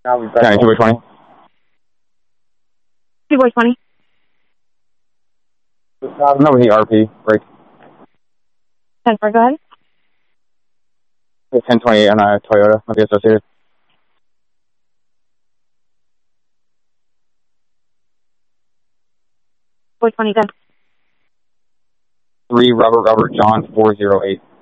County 2 by 20. 2 by 20. Number the RP, break. 10-4, go ahead. 1028 on a Toyota, might be associated. 420, go. 3 Robert John 408.